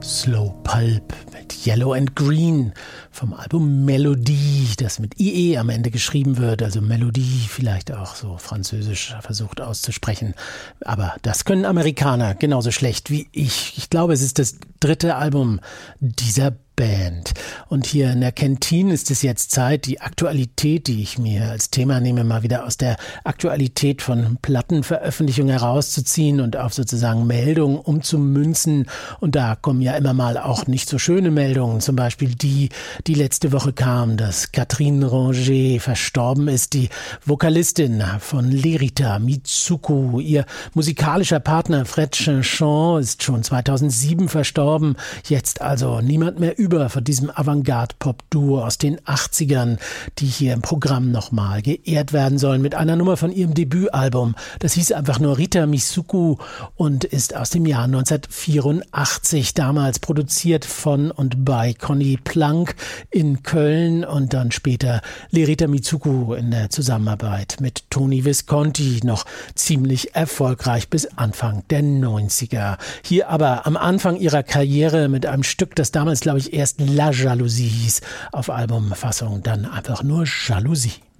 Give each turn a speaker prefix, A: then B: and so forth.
A: Slow Pulp mit Yellow and Green vom Album Melodie, das mit IE am Ende geschrieben wird, also Melodie vielleicht auch so französisch versucht auszusprechen. Aber das können Amerikaner genauso schlecht wie ich. Ich glaube, es ist das 3. Album dieser Band. Und hier in der Kentine ist es jetzt Zeit, die Aktualität, die ich mir als Thema nehme, mal wieder aus der Aktualität von Plattenveröffentlichungen herauszuziehen und auf sozusagen Meldungen umzumünzen. Und da kommen ja immer mal auch nicht so schöne Meldungen, zum Beispiel die letzte Woche kam, dass Catherine Ranger verstorben ist, die Vokalistin von Lerita Mitsuko. Ihr musikalischer Partner Fred Chinchon ist schon 2007 verstorben. Jetzt also niemand mehr über von diesem Avantgarde-Pop-Duo aus den 80ern, die hier im Programm nochmal geehrt werden sollen mit einer Nummer von ihrem Debütalbum. Das hieß einfach nur Rita Mitsuko und ist aus dem Jahr 1984, damals produziert von und bei Conny Plank in Köln und dann später Lerita Mitsuko in der Zusammenarbeit mit Tony Visconti noch ziemlich erfolgreich bis Anfang der 90er. Hier aber am Anfang ihrer Karriere mit einem Stück, das damals, glaube ich, erst La Jalousie hieß, auf Albumfassung dann einfach nur Jalousie.